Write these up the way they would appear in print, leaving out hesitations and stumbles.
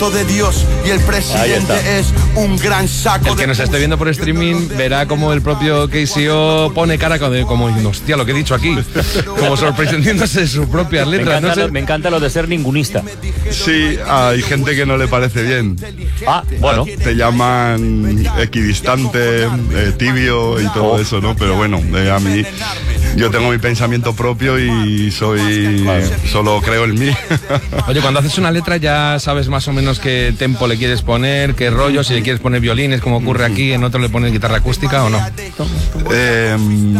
de Dios y el presidente es un gran saco. El que nos esté viendo por streaming verá como el propio KCO pone cara como hostia, lo que he dicho aquí, como sorprendiéndose de sus propias letras. Me encanta lo de ser ningunista. Sí, hay gente que no le parece bien. Bueno. Te llaman equidistante, tibio y todo eso, ¿no? Pero bueno, a mí, yo tengo mi pensamiento propio y solo creo en mí. Oye, cuando haces una letra ya sabes más o menos qué tempo le quieres poner, qué rollo, si le quieres poner violines, como ocurre aquí, en otro le pones guitarra acústica o no. ¿Te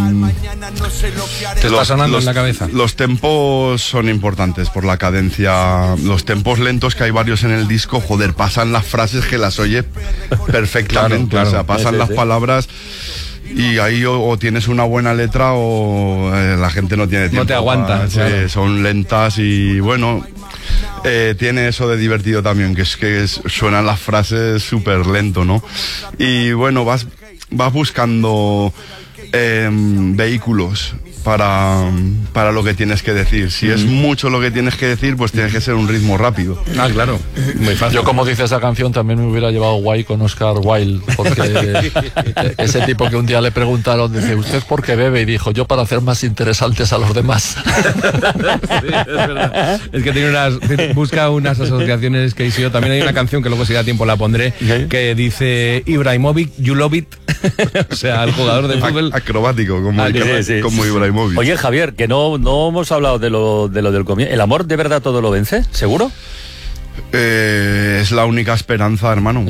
está sonando en la cabeza? Los tempos son importantes por la cadencia. Los tempos lentos, que hay varios en el disco, joder, pasan las frases que las oye perfectamente. Claro. O sea, pasan las palabras. Y ahí o tienes una buena letra o la gente no tiene tiempo. No te aguanta. Claro. Son lentas y bueno, tiene eso de divertido también, que es que suenan las frases súper lento, ¿no? Y bueno, vas buscando vehículos para lo que tienes que decir. Si es mucho lo que tienes que decir, pues tienes que ser un ritmo rápido. Claro. Muy fácil. Yo, como dice esa canción, también me hubiera llevado guay con Oscar Wilde, porque ese tipo que un día le preguntaron, dice, ¿usted por qué bebe? Y dijo, yo para hacer más interesantes a los demás. Sí, es verdad. Es que busca unas asociaciones que hizo. También hay una canción que luego si da tiempo la pondré, que dice Ibrahimovic, you love it. O sea, el jugador de fútbol acrobático, como Ibrahimovic. Oye, Javier, que no hemos hablado de lo del comienzo. ¿El amor de verdad todo lo vence? ¿Seguro? Es la única esperanza, hermano.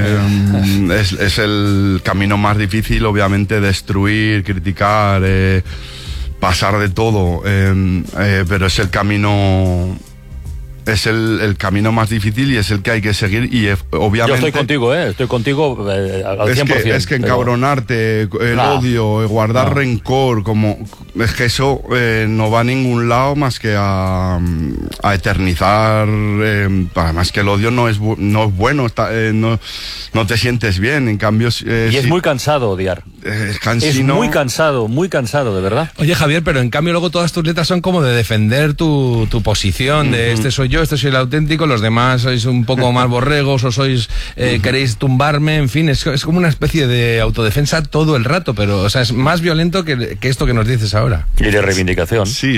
Es el camino más difícil, obviamente, destruir, criticar, pasar de todo, pero es el camino... Es el camino más difícil y es el que hay que seguir y obviamente... Yo estoy contigo al 100%. Es que encabronarte, el odio, guardar rencor, es que eso no va a ningún lado más que a eternizar. Además que el odio no es bueno, no te sientes bien, en cambio... y es muy cansado odiar. Es cansino. Es muy cansado, de verdad. Oye, Javier, pero en cambio luego todas tus letras son como de defender tu posición, de este soy yo, este soy el auténtico, los demás sois un poco más borregos o sois queréis tumbarme, en fin, es como una especie de autodefensa todo el rato, pero o sea, es más violento que esto que nos dices ahora. Y de reivindicación. Sí.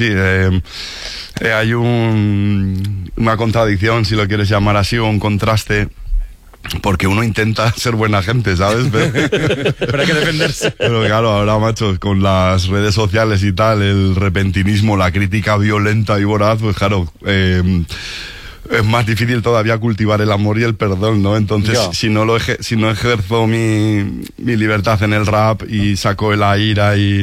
Hay una contradicción, si lo quieres llamar así, o un contraste. Porque uno intenta ser buena gente, ¿sabes? Pero hay que defenderse. Pero claro, ahora, macho, con las redes sociales y tal, el repentinismo, la crítica violenta y voraz, pues claro, es más difícil todavía cultivar el amor y el perdón, ¿no? Entonces, si no ejerzo mi libertad en el rap y saco la ira y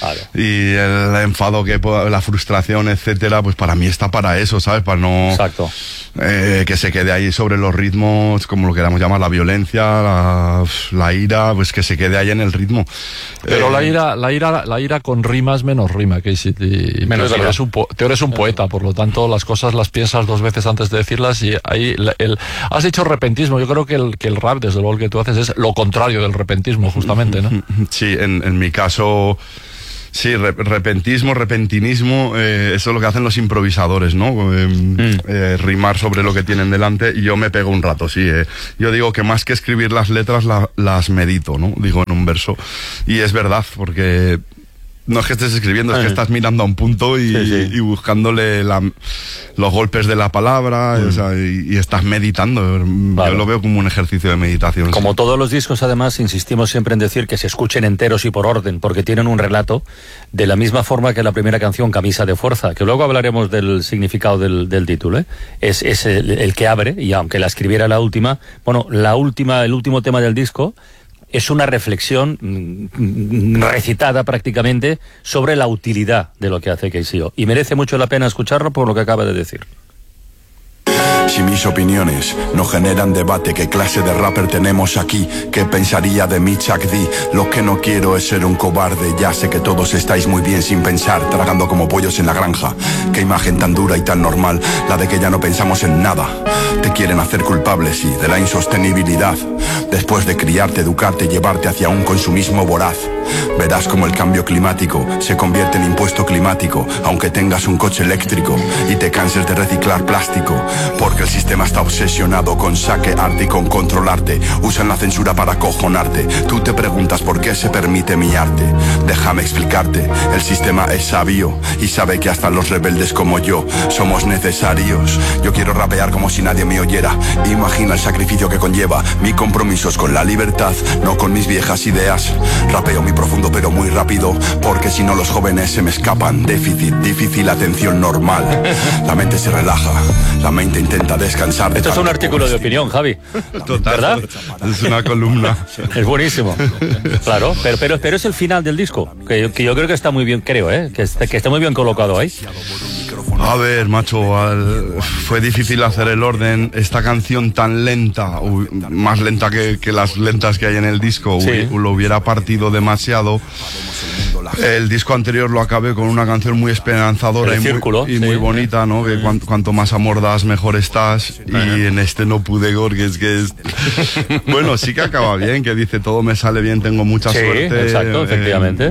el enfado la frustración, etcétera, pues para mí está para eso, ¿sabes? Para no... Exacto. Que se quede ahí sobre los ritmos, como lo queramos llamar, la violencia, la ira, pues que se quede ahí en el ritmo. Pero la ira con rimas menos rima, que si tú eres un poeta, por lo tanto las cosas las piensas dos veces antes de decirlas, y ahí has dicho repentismo. Yo creo que el rap, desde luego, el que tú haces es lo contrario del repentismo, justamente, ¿no? Sí, en mi caso... Sí, repentinismo, eso es lo que hacen los improvisadores, ¿no? Rimar sobre lo que tienen delante, y yo me pego un rato, sí. Yo digo que más que escribir las letras, las medito, ¿no? Digo en un verso. Y es verdad, porque no es que estés escribiendo, es que estás mirando a un punto y buscándole los golpes de la palabra, o sea, y estás meditando. Yo lo veo como un ejercicio de meditación. Como todos los discos, además, insistimos siempre en decir que se escuchen enteros y por orden, porque tienen un relato, de la misma forma que la primera canción, Camisa de Fuerza, que luego hablaremos del significado del título, ¿eh? Es el que abre, y aunque la escribiera el último tema del disco, es una reflexión recitada prácticamente sobre la utilidad de lo que hace KCO. Y merece mucho la pena escucharlo por lo que acaba de decir. Si mis opiniones no generan debate, ¿qué clase de rapper tenemos aquí? ¿Qué pensaría de mí Chuck D? Lo que no quiero es ser un cobarde. Ya sé que todos estáis muy bien sin pensar, tragando como pollos en la granja. Qué imagen tan dura y tan normal, la de que ya no pensamos en nada. Te quieren hacer culpable, sí, de la insostenibilidad. Después de criarte, educarte, llevarte hacia un consumismo voraz. Verás como el cambio climático se convierte en impuesto climático, aunque tengas un coche eléctrico y te canses de reciclar plástico. Por Porque el sistema está obsesionado con saquearte y con controlarte. Usan la censura para acojonarte. Tú te preguntas por qué se permite mi arte. Déjame explicarte, el sistema es sabio y sabe que hasta los rebeldes como yo somos necesarios. Yo quiero rapear como si nadie me oyera. Imagina el sacrificio que conlleva. Mi compromiso es con la libertad, no con mis viejas ideas. Rapeo muy profundo pero muy rápido, porque si no los jóvenes se me escapan. Déficit, difícil, atención normal. La mente se relaja, la mente intenta descansar. Esto es un artículo de opinión, Javi. Total, ¿verdad? Es una columna. Es buenísimo. Claro, pero es el final del disco, que yo creo que está muy bien, creo, que está muy bien colocado ahí. A ver, macho, fue difícil hacer el orden. Esta canción tan lenta, más lenta que las lentas que hay en el disco, sí, lo hubiera partido demasiado. El disco anterior lo acabé con una canción muy esperanzadora muy bonita, ¿no? Que cuanto más amor das, mejor estás. Y en este no pude, porque es que es... Bueno, sí que acaba bien, que dice todo me sale bien, tengo mucha suerte. Exacto, efectivamente.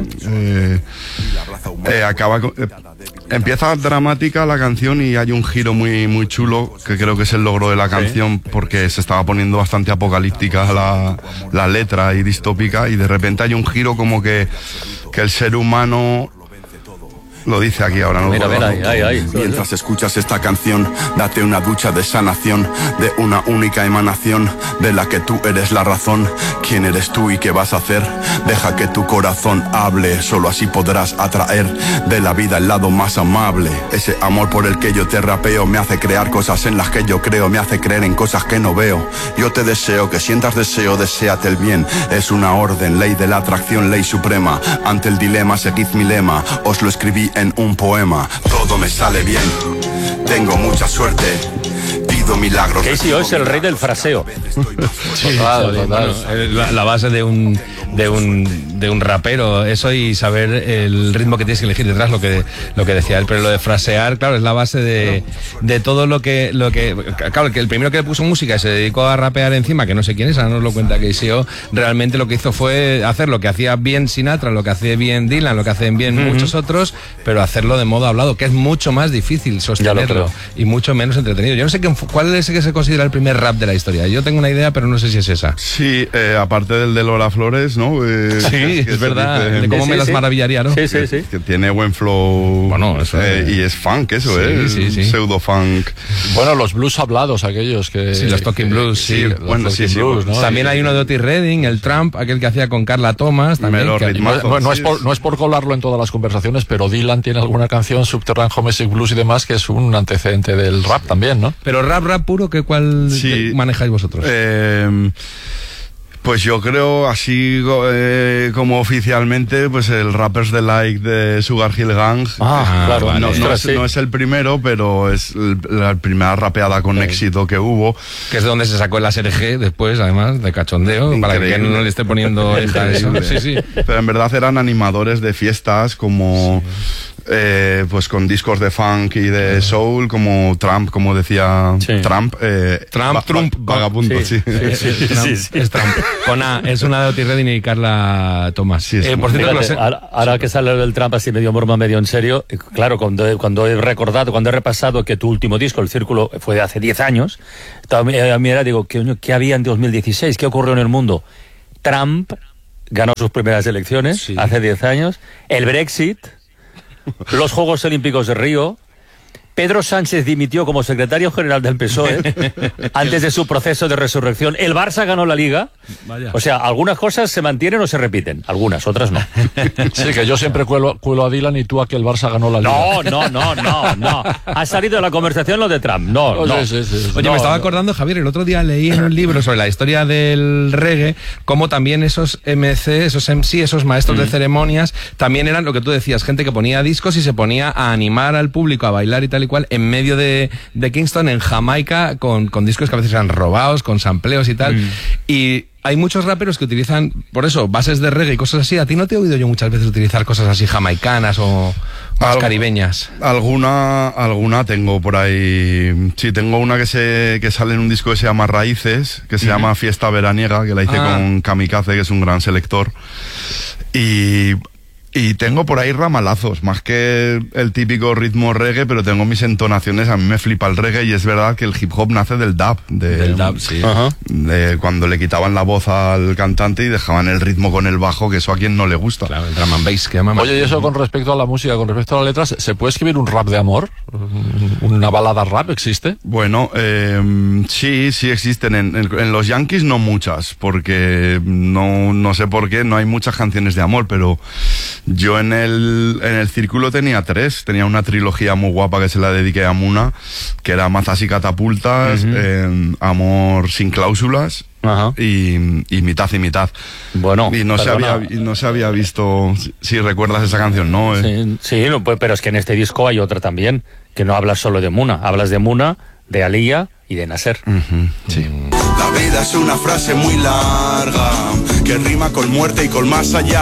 Empieza dramática la canción y hay un giro muy, muy chulo, que creo que es el logro de la canción, porque se estaba poniendo bastante apocalíptica la letra y distópica, y de repente hay un giro como que el ser humano... Lo dice aquí ahora, ¿no? Mira, ahí. Mientras escuchas esta canción, date una ducha de sanación, de una única emanación, de la que tú eres la razón. ¿Quién eres tú y qué vas a hacer? Deja que tu corazón hable, solo así podrás atraer de la vida el lado más amable. Ese amor por el que yo te rapeo me hace crear cosas en las que yo creo, me hace creer en cosas que no veo. Yo te deseo que sientas deseo, deséate el bien. Es una orden, ley de la atracción, ley suprema. Ante el dilema, seguid mi lema. Os lo escribí en un poema. Todo me sale bien, tengo mucha suerte, pido milagros. KCO es el rey del fraseo. Sí, total. La base de un rapero, eso, y saber el ritmo que tienes que elegir detrás, lo que decía él. Pero lo de frasear, claro, es la base de todo lo que claro, que el primero que le puso música y se dedicó a rapear encima, que no sé quién es, ahora nos lo cuenta KCO, realmente lo que hizo fue hacer lo que hacía bien Sinatra, lo que hace bien Dylan, lo que hacen bien muchos otros, pero hacerlo de modo hablado, que es mucho más difícil sostenerlo y mucho menos entretenido. Yo no sé cuál es el que se considera el primer rap de la historia. Yo tengo una idea, pero no sé si es esa. Sí, aparte del de Lola Flores, ¿no? Sí, es verdad. De cómo me las maravillaría, ¿no? Sí. Que tiene buen flow. Bueno, eso y es funk, eso, sí. Pseudo funk. Bueno, los blues hablados, aquellos que... Sí, los talking blues, sí. Bueno, sí. Blues, ¿no? También hay uno de Otis Redding, el Trump, aquel que hacía con Carla Thomas. También, no es por colarlo en todas las conversaciones, pero Dylan tiene alguna canción, Subterranean Homesick Blues y demás, que es un antecedente del rap también, ¿no? Pero rap puro, ¿cuál manejáis vosotros? Pues yo creo, así como oficialmente, pues el Rappers Delight de Sugar Hill Gang. Claro. No es el primero, pero es la primera rapeada con éxito que hubo. Que es de donde se sacó el ASRG después, además, de cachondeo. Increíble. Para que no le esté poniendo esta eso. Sí. Pero en verdad eran animadores de fiestas como... pues con discos de funk y de soul, como Trump, como decía Trump. Trump, vagabundo, sí. Es Trump. Con A, es una de Otis Redding y Carla Thomas. Por cierto, ahora que sale el Trump así medio broma, medio en serio, claro, cuando he repasado que tu último disco, El Círculo, fue de hace 10 años, mira, digo, ¿qué había en 2016? ¿Qué ocurrió en el mundo? Trump ganó sus primeras elecciones hace 10 años, el Brexit, los Juegos Olímpicos de Río, Pedro Sánchez dimitió como secretario general del PSOE antes de su proceso de resurrección. El Barça ganó la Liga. Vaya. O sea, algunas cosas se mantienen o se repiten. Algunas, otras no. Sí, que yo siempre cuelo a Dylan y tú a que el Barça ganó la Liga. No. Ha salido de la conversación lo de Trump. No. Oye, me estaba acordando, Javier, el otro día leí en un libro sobre la historia del reggae, cómo también esos MC, esos MC, esos maestros de ceremonias, también eran lo que tú decías, gente que ponía discos y se ponía a animar al público a bailar y tal y cual, en medio de Kingston, en Jamaica, con discos que a veces eran robados, con sampleos y tal. Y hay muchos raperos que utilizan, por eso, bases de reggae y cosas así. A ti no te he oído yo muchas veces utilizar cosas así jamaicanas o más caribeñas. Alguna tengo por ahí. Sí, tengo una que sale en un disco que se llama Raíces, que se llama Fiesta Veraniega, que la hice con Kamikaze, que es un gran selector. Y tengo por ahí ramalazos, más que el típico ritmo reggae, pero tengo mis entonaciones, a mí me flipa el reggae y es verdad que el hip hop nace del dub. Del dub, sí. De cuando le quitaban la voz al cantante y dejaban el ritmo con el bajo, que eso a quien no le gusta. Claro, el drum and bass que llama. Oye, y eso con respecto a la música, con respecto a las letras, ¿se puede escribir un rap de amor? ¿Una balada rap existe? Bueno, sí existen. En los Yankees no muchas, porque no sé por qué, no hay muchas canciones de amor, pero yo en el círculo tenía 3. Tenía una trilogía muy guapa que se la dediqué a Muna, que era Mazas y Catapultas, Amor sin cláusulas. Y mitad y mitad. Bueno, y no se había visto, si recuerdas esa canción, ¿no? Sí, no, pero es que en este disco hay otra también, que no hablas solo de Muna, hablas de Muna, de Alía y de Nasser. Sí. La vida es una frase muy larga que rima con muerte y con más allá.